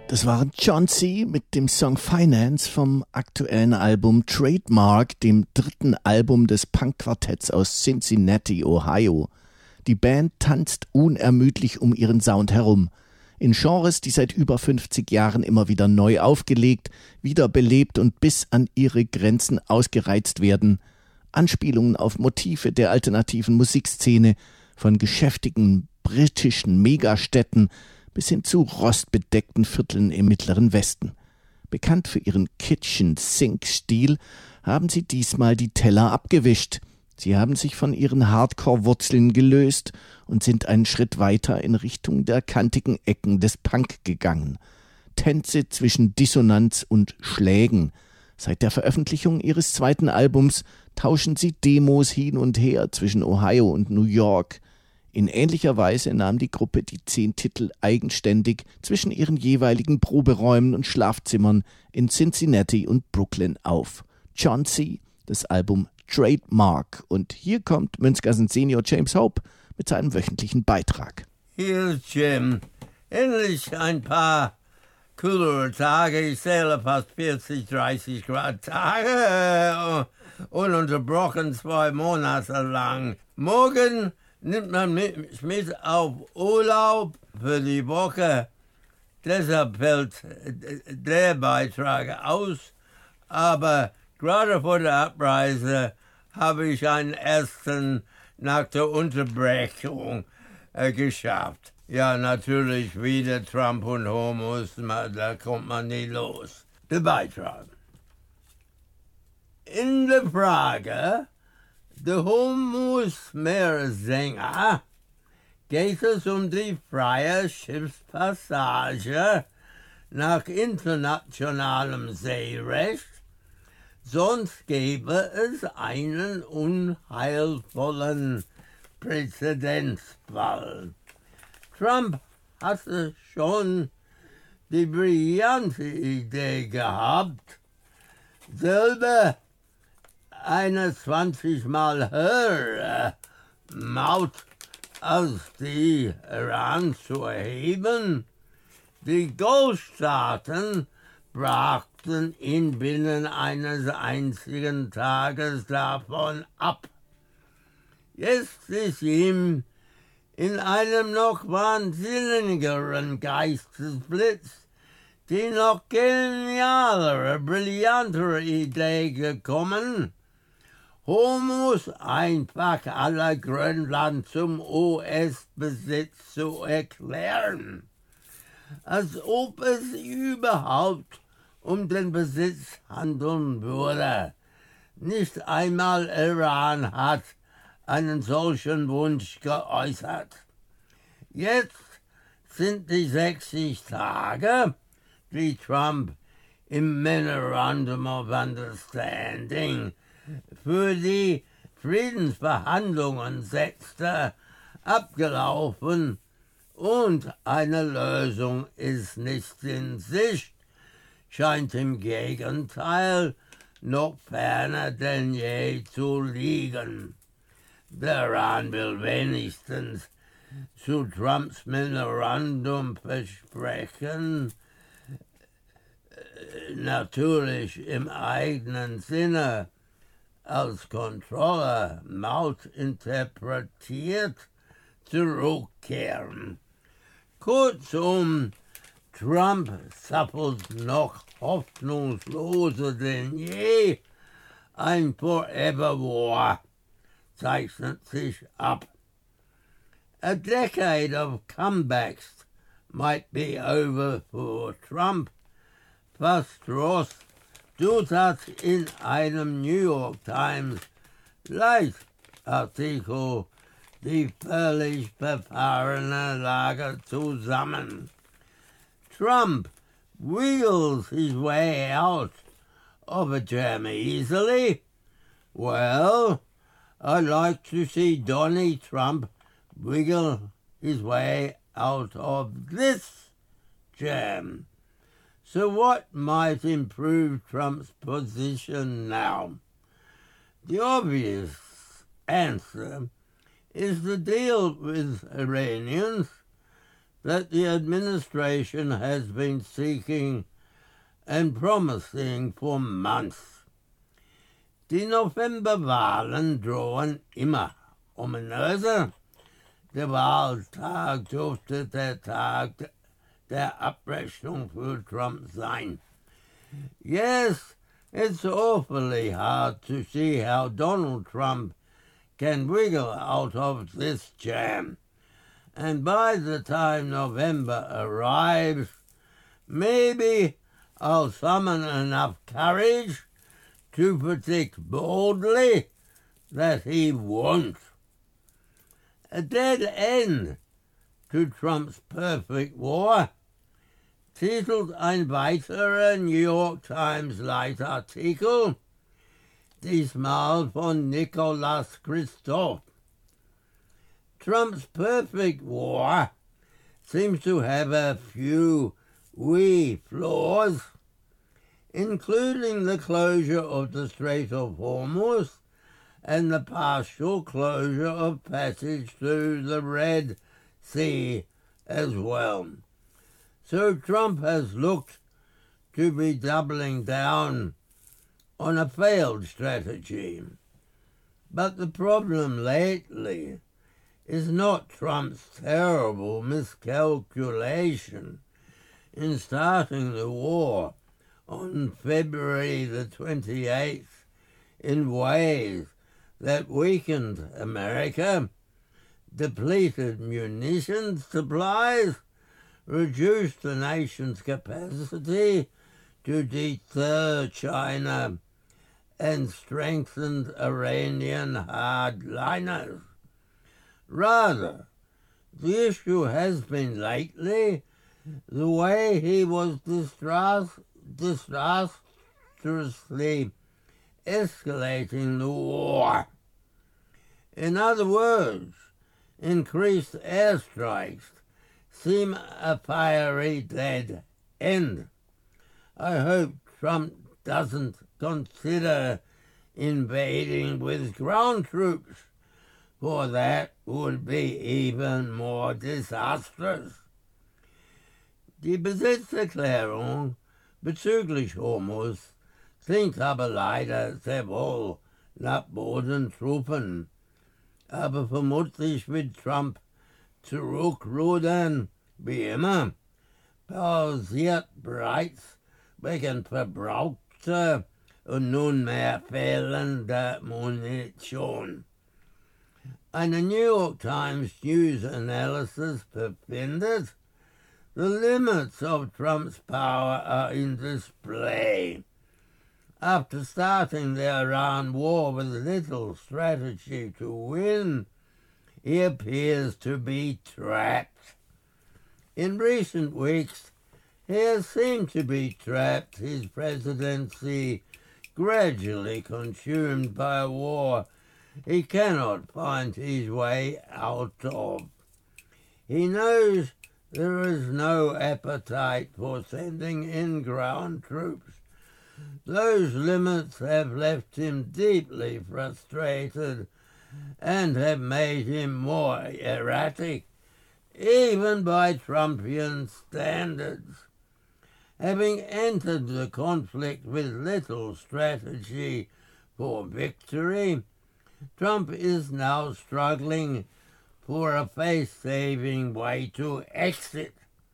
Das waren John C. mit dem Song Finance vom aktuellen Album Trademark, dem dritten Album des Punkquartetts aus Cincinnati, Ohio. Die Band tanzt unermüdlich um ihren Sound herum. In Genres, die seit über 50 Jahren immer wieder neu aufgelegt, wiederbelebt und bis an ihre Grenzen ausgereizt werden. Anspielungen auf Motive der alternativen Musikszene, von geschäftigen britischen Megastädten bis hin zu rostbedeckten Vierteln im Mittleren Westen. Bekannt für ihren Kitchen-Sink-Stil haben sie diesmal die Teller abgewischt. Sie haben sich von ihren Hardcore-Wurzeln gelöst und sind einen Schritt weiter in Richtung der kantigen Ecken des Punk gegangen. Tänze zwischen Dissonanz und Schlägen. Seit der Veröffentlichung ihres zweiten Albums tauschen sie Demos hin und her zwischen Ohio und New York. In ähnlicher Weise nahm die Gruppe die 10 Titel eigenständig zwischen ihren jeweiligen Proberäumen und Schlafzimmern in Cincinnati und Brooklyn auf. John C., das Album Trademark. Und hier kommt Münzgassen Senior James Hope mit seinem wöchentlichen Beitrag. Hier ist Jim. Endlich ein paar kühlere Tage. Ich zähle fast 40, 30 Grad Tage. Ununterbrochen 2 Monate lang. Morgen nimmt man mich mit auf Urlaub für die Woche. Deshalb fällt der Beitrag aus. Aber gerade vor der Abreise habe ich einen ersten nach der Unterbrechung geschafft. Ja, natürlich wieder Trump und Homos, da kommt man nie los. Der Beitrag. In der Frage der Homos-Meersänger geht es um die freie Schiffspassage nach internationalem Seerecht, sonst gäbe es einen unheilvollen Präzedenzfall. Trump hatte schon die brillante Idee gehabt, selber eine 20-mal höhere Maut als die Iran zu erheben. Die Golfstaaten brachten ihn binnen eines einzigen Tages davon ab. Jetzt ist ihm in einem noch wahnsinnigeren Geistesblitz die noch genialere, brillantere Idee gekommen, Homos einfach aller Grönland zum US-Besitz zu erklären, als ob es überhaupt um den Besitz handeln würde. Nicht einmal Iran hat einen solchen Wunsch geäußert. Jetzt sind die 60 Tage, die Trump im Memorandum of Understanding für die Friedensverhandlungen setzte, abgelaufen und eine Lösung ist nicht in Sicht, scheint im Gegenteil noch ferner denn je zu liegen. Der Iran will wenigstens zu Trumps Memorandum versprechen, natürlich im eigenen Sinne, als Controller Maut interpretiert, zurückkehren. Kurzum, Trump zappelt noch hoffnungsloser denn je. Ein Forever War zeichnet sich ab. A decade of comebacks might be over for Trump. Fast Ross tut das in einem New York Times Leitartikel die völlig verfahrene Lage zusammen. Trump wheels his way out of a jam easily. Well, I'd like to see Donnie Trump wiggle his way out of this jam. So what might improve Trump's position now? The obvious answer is the deal with Iranians, that the administration has been seeking and promising for months. Die Novemberwahlen drohen immer ominöser. Der Wahltag dürfte der Tag der Abrechnung für Trump sein. Yes, it's awfully hard to see how Donald Trump can wiggle out of this jam. And by the time November arrives, maybe I'll summon enough courage to predict boldly that he won't. A dead end to Trumps perfect war, titelt ein weiterer New York Times Leitartikel, diesmal von Nicholas Kristof. Trump's perfect war seems to have a few wee flaws, including the closure of the Strait of Hormuz and the partial closure of passage through the Red Sea as well. So Trump has looked to be doubling down on a failed strategy. But the problem lately is not Trump's terrible miscalculation in starting the war on February the 28th in ways that weakened America, depleted munitions supplies, reduced the nation's capacity to deter China, and strengthened Iranian hardliners. Rather, the issue has been lately the way he was disastrously escalating the war. In other words, increased airstrikes seem a fiery dead end. I hope Trump doesn't consider invading with ground troops, for that would be even more disastrous. Die Besitzerklärung bezüglich Hormuz klingt aber leider sehr wohl nach Bodentruppen. Aber vermutlich wird Trump zurückrudern, wie immer, pausiert bereits wegen verbrauchter und nunmehr fehlender Munition. Eine New York Times News Analysis befindet, the limits of Trump's power are in display. After starting the Iran war with little strategy to win, he appears to be trapped. In recent weeks, he has seemed to be trapped, his presidency gradually consumed by a war he cannot find his way out of. He knows there is no appetite for sending in ground troops. Those limits have left him deeply frustrated and have made him more erratic, even by Trumpian standards. Having entered the conflict with little strategy for victory, Trump is now struggling for a face-saving way to exit.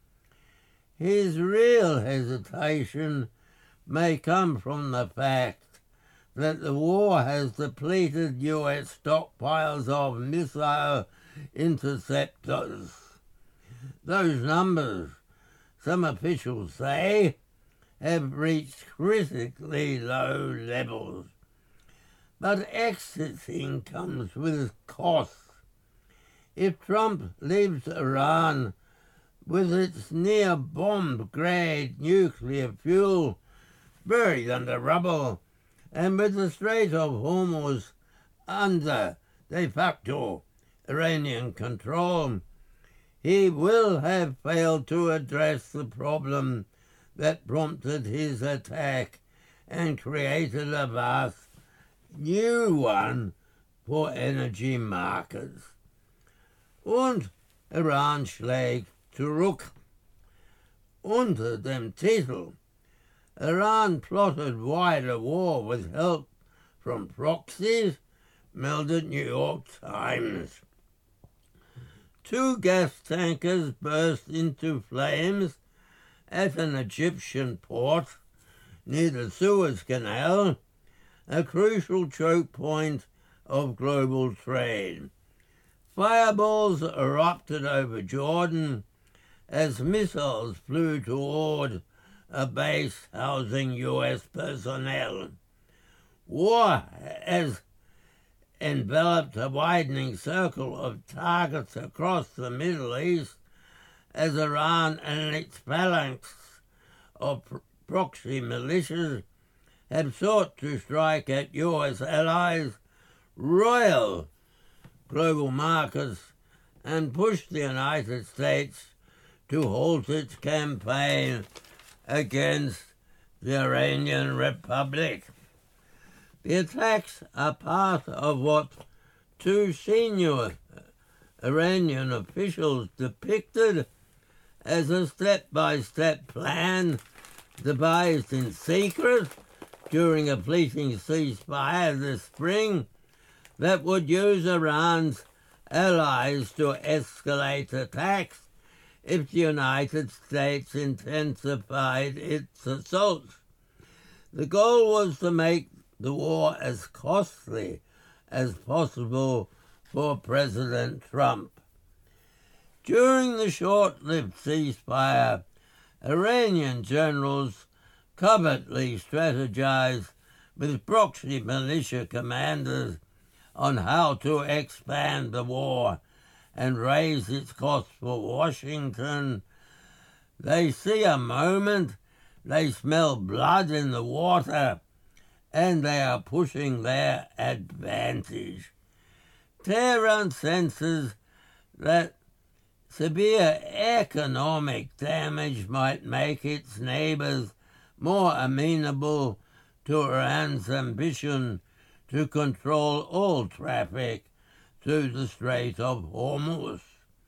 His real hesitation may come from the fact that the war has depleted U.S. stockpiles of missile interceptors. Those numbers, some officials say, have reached critically low levels. But exiting comes with costs. If Trump leaves Iran with its near-bomb-grade nuclear fuel buried under rubble, and with the Strait of Hormuz under de facto Iranian control, he will have failed to address the problem that prompted his attack and created a vast new one for energy markets. Und Iran schlägt zurück. Unter dem Titel Iran plotted wider war with help from proxies, meldet New York Times. 2 gas tankers burst into flames at an Egyptian port near the Suez Canal, a crucial choke point of global trade. Fireballs erupted over Jordan as missiles flew toward a base housing U.S. personnel. War has enveloped a widening circle of targets across the Middle East as Iran and its phalanx of proxy militias have sought to strike at U.S. allies, royal global markets, and push the United States to halt its campaign against the Iranian Republic. The attacks are part of what 2 senior Iranian officials depicted as a step-by-step plan devised in secret during a fleeting ceasefire this spring that would use Iran's allies to escalate attacks if the United States intensified its assaults. The goal was to make the war as costly as possible for President Trump. During the short-lived ceasefire, Iranian generals covertly strategized with proxy militia commanders on how to expand the war and raise its costs for Washington. They see a moment, they smell blood in the water, and they are pushing their advantage. Tehran senses that severe economic damage might make its neighbors more amenable to Iran's ambition to control all traffic through the Strait of Hormuz.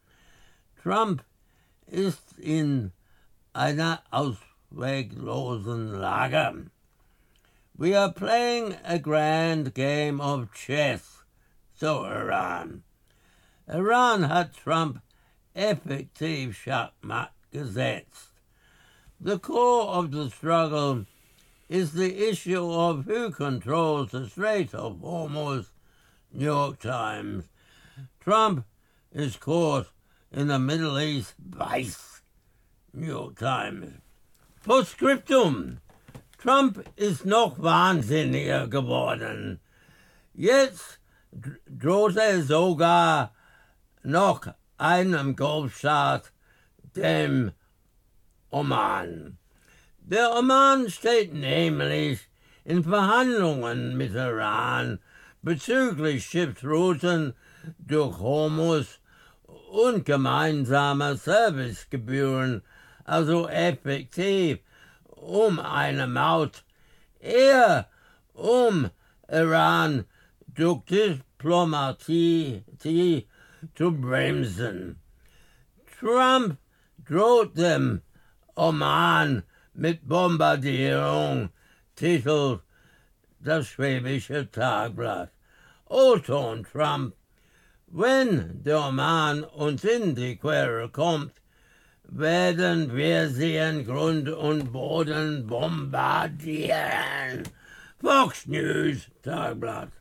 Trump ist in einer ausweglosen Lage. We are playing a grand game of chess, so Iran. Iran hat Trump effektiv Schachmatt gesetzt. The core of the struggle is the issue of who controls the Strait of Hormuz. New York Times. Trump is caught in the Middle East vice. New York Times. Postscriptum. Trump ist noch wahnsinniger geworden. Jetzt droht sogar noch einem Golfstaat, dem Oman. Der Oman steht nämlich in Verhandlungen mit Iran bezüglich Schiffsrouten durch Hormuz und gemeinsamer Servicegebühren, also effektiv eine Maut, eher Iran durch Diplomatie zu bremsen. Trump droht dem Oman mit Bombardierung, titelt das Schwäbische Tagblatt. O-Ton Trump, wenn der Oman uns in die Quere kommt, werden wir sie in Grund und Boden bombardieren. Fox News Tagblatt.